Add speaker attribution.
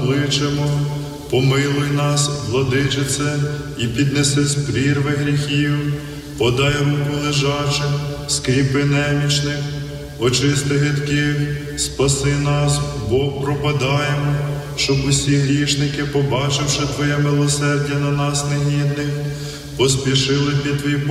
Speaker 1: кличемо. Помилуй нас, владичице, і піднеси з прірви гріхів, подай руку лежачим, скріпи немічних, очисти гидких, спаси нас, бо пропадаємо, щоб усі грішники, побачивши Твоє милосердя на нас негідних, поспішили під Твій